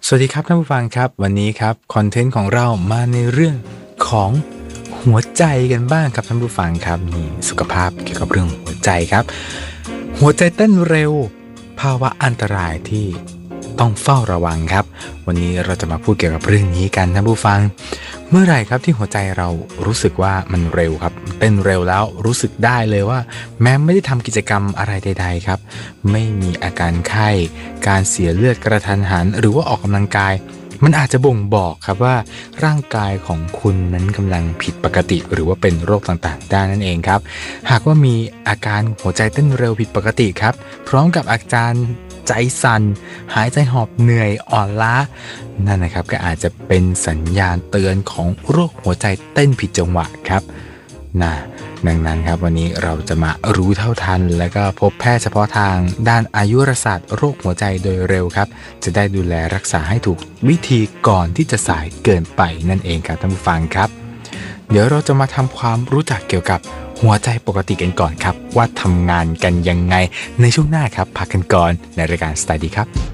สวัสดีครับท่านผู้ฟังครับวันนี้ครับคอนเทนต์ของเรามาในเรื่องของหัวใจกันบ้างครับท่านผู้ฟังครับนี่สุขภาพเกี่ยวกับเรื่องหัวใจครับหัวใจเต้นเร็วภาวะอันตรายที่ต้องเฝ้าระวังครับวันนี้เราจะมาพูดเกี่ยวกับเรื่องนี้กันท่านผู้ฟังเมื่อไหร่ครับที่หัวใจเรารู้สึกว่ามันเร็วครับเต้นเร็วแล้วรู้สึกได้เลยว่าแม้ไม่ได้ทำกิจกรรมอะไรใดๆครับไม่มีอาการไข้การเสียเลือดกระทันหันหรือว่าออกกำลังกายมันอาจจะบ่งบอกครับว่าร่างกายของคุณนั้นกำลังผิดปกติหรือว่าเป็นโรคต่างๆได้นั่นเองครับหากว่ามีอาการหัวใจเต้นเร็วผิดปกติครับพร้อมกับอาการใจสั่นหายใจหอบเหนื่อยอ่อนล้านั่นนะครับก็อาจจะเป็นสัญญาณเตือนของโรคหัวใจเต้นผิดจังหวะครับดังนั้นครับวันนี้เราจะมารู้เท่าทันและก็พบแพทย์เฉพาะทางด้านอายุรศาสตร์โรคหัวใจโดยเร็วครับจะได้ดูแลรักษาให้ถูกวิธีก่อนที่จะสายเกินไปนั่นเองครับท่านผู้ฟังครับเดี๋ยวเราจะมาทำความรู้จักเกี่ยวกับหัวใจปกติกันก่อนครับว่าทำงานกันยังไงในช่วงหน้าครับพักกันก่อนในรายการสไตล์ดีครับ